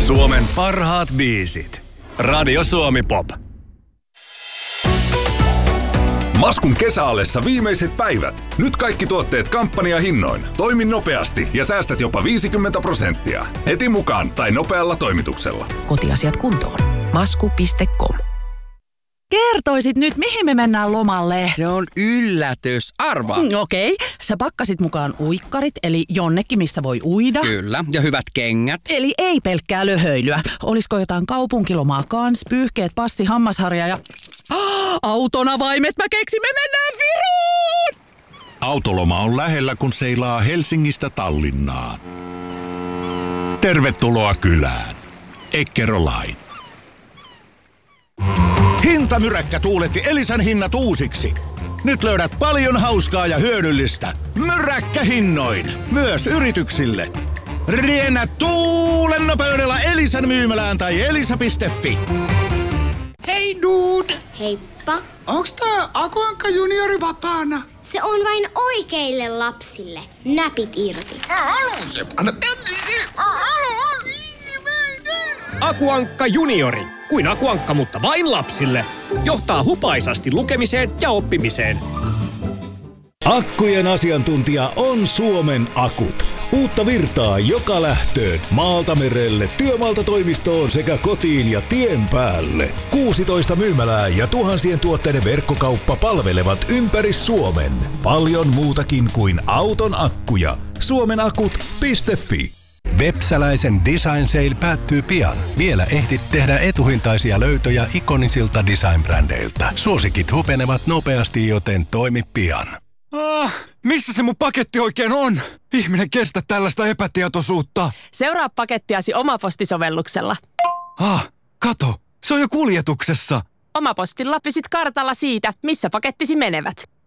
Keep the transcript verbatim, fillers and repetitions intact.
Suomen parhaat biisit. Radio Suomi Pop. Maskun kesäallessa viimeiset päivät. Nyt kaikki tuotteet kampanjahinnoin. Toimi nopeasti ja säästät jopa viisikymmentä prosenttia. Heti mukaan tai nopealla toimituksella. Kotiasiat kuntoon. masku piste com. Kertoisit nyt, mihin me mennään lomalle? Se on yllätys. Arvaa. Mm, Okei, okay. Sä pakkasit mukaan uikkarit, eli jonnekin, missä voi uida. Kyllä, ja hyvät kengät. Eli ei pelkkää löhöilyä. Olisiko jotain kaupunkilomaa kans, pyyhkeet, passi, hammasharja ja... Oh, autonavaimet, mä keksin, me mennään Viroon! Autoloma on lähellä, kun seilaa Helsingistä Tallinnaan. Tervetuloa kylään. Eckerö Line. Hintamyräkkä tuuletti Elisan hinnat uusiksi. Nyt löydät paljon hauskaa ja hyödyllistä. Myräkkähinnoin. Myös yrityksille. Riennä tuulen nopeudella Elisan myymälään tai elisa piste fi. Hei dude! Heippa. Onks tää Aku Ankka juniori vapaana? Se on vain oikeille lapsille. Näpit irti. Se anna tänne. Aku Ankka juniori. Kuin Aku Ankka, mutta vain lapsille. Johtaa hupaisasti lukemiseen ja oppimiseen. Akkujen asiantuntija on Suomen Akut. Uutta virtaa joka lähtöön, maalta merelle, työmaalta toimistoon sekä kotiin ja tien päälle. kuusitoista myymälää ja tuhansien tuotteiden verkkokauppa palvelevat ympäri Suomen. Paljon muutakin kuin auton akkuja. suomenakut piste fi. Vepsäläisen Design Sale päättyy pian. Vielä ehdit tehdä etuhintaisia löytöjä ikonisilta design-brändeiltä. Suosikit hupenevat nopeasti, joten toimi pian. Ah, missä se mun paketti oikein on? Ihminen kestä tällaista epätietoisuutta. Seuraa pakettiasi Omaposti-sovelluksella. Ah, kato, se on jo kuljetuksessa. Omapostilla pysyt kartalla siitä, missä pakettisi menevät.